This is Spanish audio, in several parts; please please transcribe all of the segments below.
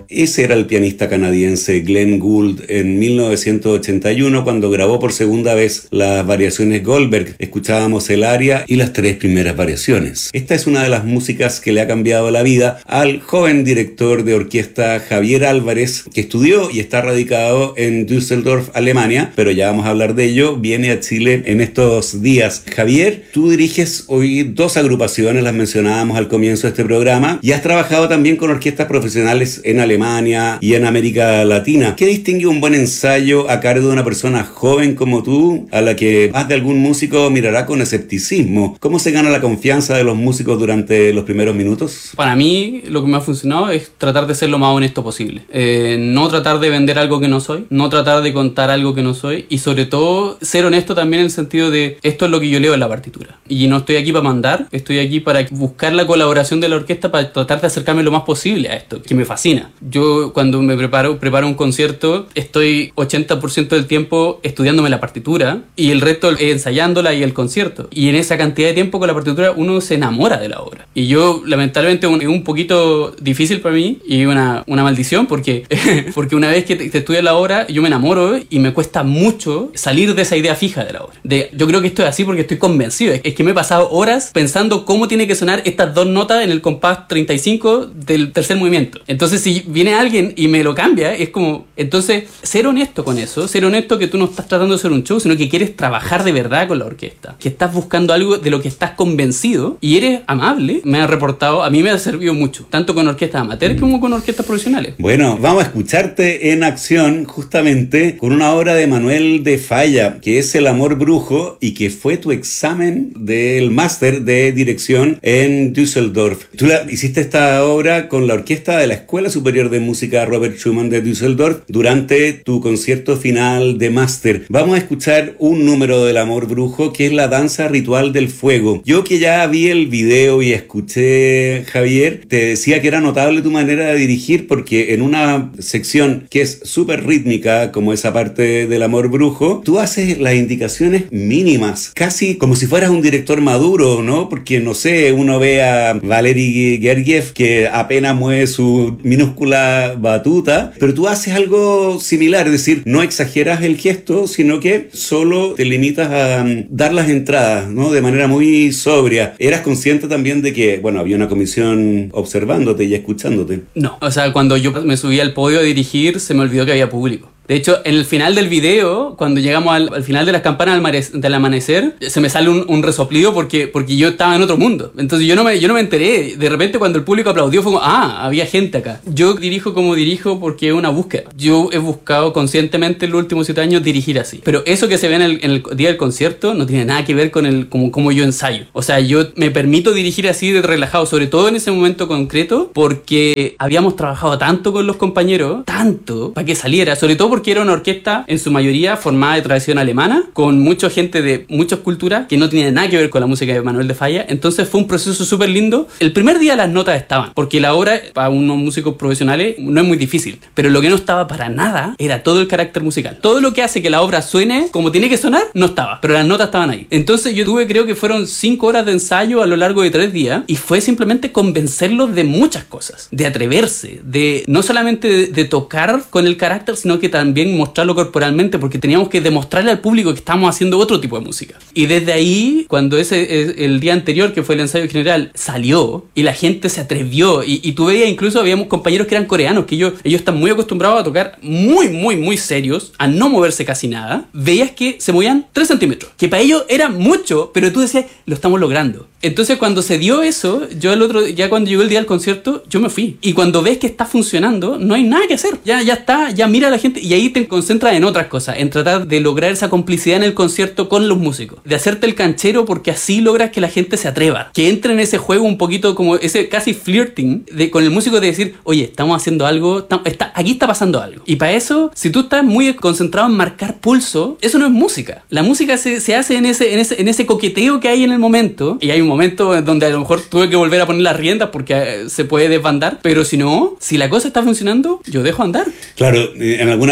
Ese era el pianista canadiense Glenn Gould en 1981 cuando grabó por segunda vez las variaciones Goldberg. Escuchábamos el aria y las 3 primeras variaciones. Esta es una de las músicas que le ha cambiado la vida al joven director de orquesta Javier Álvarez, que estudió y está radicado en Düsseldorf, Alemania, pero ya vamos a hablar de ello. Viene a Chile en estos días. Javier, tú diriges hoy 2 agrupaciones, las mencionábamos al comienzo de este programa, y has trabajado también con orquestas profesionales en Alemania y en América Latina. ¿Qué distingue un buen ensayo a cargo de una persona joven como tú, a la que más de algún músico mirará con escepticismo? ¿Cómo se gana la confianza de los músicos durante los primeros minutos? Para mí, lo que me ha funcionado es tratar de ser lo más honesto posible. No tratar de vender algo que no soy, no tratar de contar algo que no soy, y sobre todo ser honesto también en el sentido de esto es lo que yo leo en la partitura. Y no estoy aquí para mandar, estoy aquí para buscar la colaboración de la orquesta para tratar de acercarme lo más posible a esto, que me fascina. Yo cuando me preparo un concierto, estoy 80% del tiempo estudiándome la partitura y el resto ensayándola y el concierto. Y en esa cantidad de tiempo con la partitura uno se enamora de la obra. Y yo, lamentablemente, es un poquito difícil para mí y una maldición porque una vez que te estudias la obra, yo me enamoro y me cuesta mucho salir de esa idea fija de la obra. Yo creo que esto es así porque estoy convencido. Es que me he pasado horas pensando cómo tiene que sonar estas 2 notas en el compás 35 del tercer movimiento. Entonces, si viene alguien y me lo cambia, es como... Entonces, ser honesto con eso, ser honesto que tú no estás tratando de hacer un show, sino que quieres trabajar de verdad con la orquesta, que estás buscando algo de lo que estás convencido y eres amable, me ha reportado, a mí me ha servido mucho, tanto con orquestas amateurs como con orquestas profesionales. Bueno, vamos a escucharte en acción justamente con una obra de Manuel de Falla, que es El amor brujo y que fue tu examen del máster de dirección en Düsseldorf. Tú hiciste esta obra con la orquesta de la Escuela Superior de Música Robert Schumann de Düsseldorf durante tu concierto final de máster. Vamos a escuchar un número del amor brujo que es la danza ritual del fuego. Yo que ya vi el video y escuché, Javier, te decía que era notable tu manera de dirigir porque en una sección que es súper rítmica como esa parte del amor brujo, tú haces las indicaciones mínimas, casi como si fueras un director maduro, ¿no? Porque, no sé, uno ve a Valery Gergiev que apenas mueve su minúscula batuta, pero tú haces algo similar, es decir, no exageras el gesto, sino que solo te limitas a dar las entradas, ¿no? De manera muy sobria. ¿Eras consciente también de que, bueno, había una comisión observándote y escuchándote? No, o sea, cuando yo me subí al podio a dirigir, se me olvidó que había público. De hecho, en el final del video, cuando llegamos al final de las campanas del amanecer, se me sale un resoplido porque yo estaba en otro mundo. Entonces yo no me enteré. De repente cuando el público aplaudió fue como, había gente acá. Yo dirijo como dirijo porque es una búsqueda. Yo he buscado conscientemente en los últimos 7 años dirigir así. Pero eso que se ve en el día del concierto no tiene nada que ver con como yo ensayo. O sea, yo me permito dirigir así de relajado, sobre todo en ese momento concreto, porque habíamos trabajado tanto con los compañeros, tanto, para que saliera, sobre todo porque era una orquesta en su mayoría formada de tradición alemana, con mucha gente de muchas culturas que no tenía nada que ver con la música de Manuel de Falla. Entonces fue un proceso súper lindo. El primer día las notas estaban, porque la obra para unos músicos profesionales no es muy difícil, pero lo que no estaba para nada era todo el carácter musical. Todo lo que hace que la obra suene como tiene que sonar no estaba, pero las notas estaban ahí. Entonces yo creo que fueron 5 horas de ensayo a lo largo de 3 días y fue simplemente convencerlos de muchas cosas, de atreverse, de no solamente de tocar con el carácter, sino que también mostrarlo corporalmente, porque teníamos que demostrarle al público que estábamos haciendo otro tipo de música. Y desde ahí, cuando el día anterior, que fue el ensayo general, salió y la gente se atrevió, y tú veías, incluso habíamos compañeros que eran coreanos, que ellos están muy acostumbrados a tocar muy, muy, muy serios, a no moverse casi nada. Veías que se movían 3 centímetros, que para ellos era mucho, pero tú decías, lo estamos logrando. Entonces cuando se dio eso, ya cuando llegó el día del concierto, yo me fui. Y cuando ves que está funcionando, no hay nada que hacer. Ya está, ya mira a la gente y ahí te concentras en otras cosas, en tratar de lograr esa complicidad en el concierto con los músicos, de hacerte el canchero, porque así logras que la gente se atreva, que entre en ese juego un poquito como ese casi flirting con el músico, de decir, oye, estamos haciendo algo, aquí está pasando algo. Y para eso, si tú estás muy concentrado en marcar pulso, eso no es música. La música se hace en ese coqueteo que hay en el momento, y hay un momento en donde a lo mejor tuve que volver a poner las riendas porque se puede desbandar, pero si no, si la cosa está funcionando, yo dejo andar. Claro, en alguna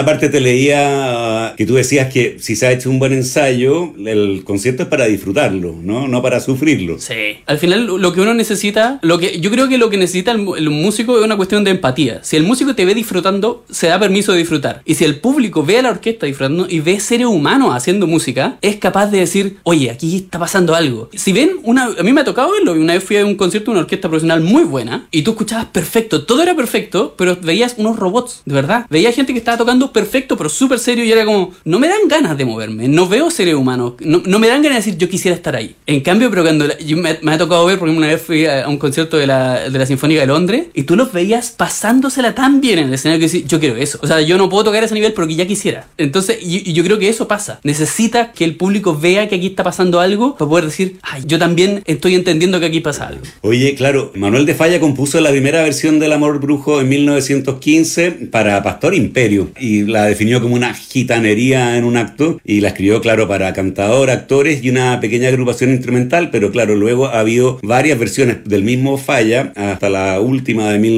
parte te leía que tú decías que si se ha hecho un buen ensayo, el concierto es para disfrutarlo, ¿no? No para sufrirlo. Sí. Al final lo que uno necesita, yo creo que lo que necesita el músico es una cuestión de empatía. Si el músico te ve disfrutando, se da permiso de disfrutar. Y si el público ve a la orquesta disfrutando y ve seres humanos haciendo música, es capaz de decir, oye, aquí está pasando algo. Si ven a mí me ha tocado verlo, y una vez fui a un concierto de una orquesta profesional muy buena, y tú escuchabas perfecto, todo era perfecto, pero veías unos robots, de verdad. Veía gente que estaba tocando perfecto, pero súper serio, y era como, no me dan ganas de moverme, no veo seres humanos, no me dan ganas de decir, yo quisiera estar ahí. En cambio, pero cuando me ha tocado ver, porque una vez fui a un concierto de la Sinfónica de Londres, y tú los veías pasándosela tan bien en el escenario que decís, yo quiero eso. O sea, yo no puedo tocar a ese nivel, pero que ya quisiera. Entonces, y yo creo que eso pasa. Necesita que el público vea que aquí está pasando algo para poder decir, ay, yo también estoy entendiendo que aquí pasa algo. Oye, claro, Manuel de Falla compuso la primera versión del Amor Brujo en 1915 para Pastor Imperio y la definió como una gitanería en un acto y la escribió, claro, para cantador, actores y una pequeña agrupación instrumental, pero claro, luego ha habido varias versiones del mismo Falla hasta la última de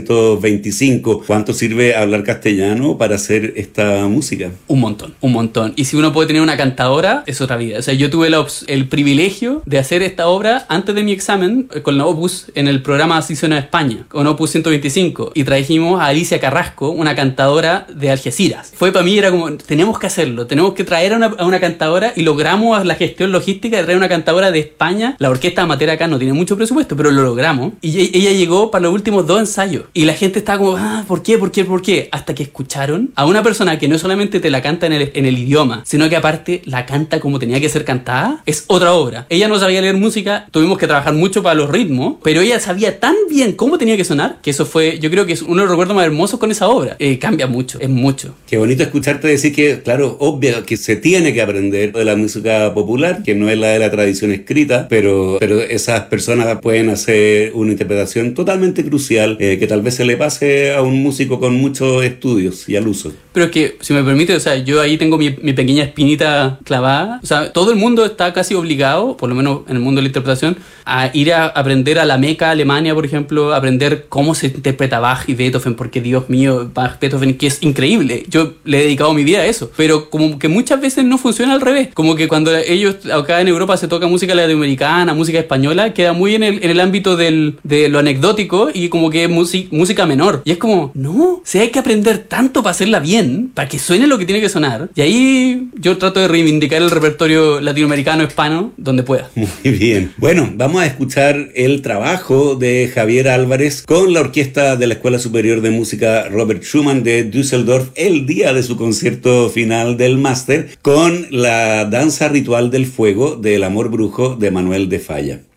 1925. ¿Cuánto sirve hablar castellano para hacer esta música? Un montón, un montón. Y si uno puede tener una cantadora, es otra vida. O sea, yo tuve el privilegio de hacer esta obra antes de mi examen con la Opus en el programa Ascensión a España, con Opus 125. Y trajimos a Alicia Carrasco, una cantadora de Algeciras. Fue para mí, era como, tenemos que hacerlo, tenemos que traer a una cantadora y logramos la gestión logística de traer una cantadora de España. La orquesta amateur acá no tiene mucho presupuesto, pero lo logramos. Y ella llegó para los últimos 2 ensayos. Y la gente estaba como, ¿por qué? Hasta que escucharon a una persona que no solamente te la canta en el idioma, sino que aparte la canta como tenía que ser cantada. Es otra obra. Ella no sabía leer música, tuvimos que trabajar mucho para los ritmos, pero ella sabía tan bien cómo tenía que sonar, que eso fue, yo creo que es uno de los recuerdos más hermosos con esa obra. Cambia mucho, es mucho. Qué bonito escucharte decir que, claro, obvio que se tiene que aprender de la música popular, que no es la de la tradición escrita, pero esas personas pueden hacer una interpretación totalmente crucial, que tal vez se le pase a un músico con muchos estudios y al uso. Pero es que, si me permite, o sea, yo ahí tengo mi pequeña espinita clavada. O sea, todo el mundo está casi obligado, por lo menos en el mundo de la interpretación, a ir a aprender a la Meca, Alemania, por ejemplo, a aprender cómo se interpreta Bach y Beethoven, porque Dios mío, Bach, Beethoven, que es increíble. Yo le he dedicado mi vida a eso. Pero como que muchas veces no funciona al revés. Como que cuando ellos, acá en Europa, se toca música latinoamericana, música española, queda muy en el ámbito de lo anecdótico y como que es música menor. Y es como, no, si hay que aprender tanto para hacerla bien, para que suene lo que tiene que sonar. Y ahí yo trato de reivindicar el repertorio latinoamericano, hispano, donde pueda. Muy bien. Bueno, vamos a escuchar el trabajo de Javier Álvarez con la orquesta de la Escuela Superior de Música Robert Schumann de Düsseldorf el día de su concierto final del máster con la danza ritual del fuego del Amor Brujo de Manuel de Falla.